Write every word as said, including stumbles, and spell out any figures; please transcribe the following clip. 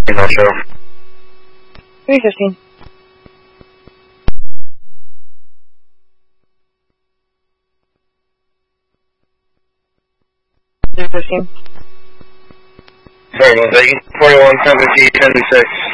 No show. three fifteen. three fifteen. Sorry, one second. forty-one, seventy, ten six.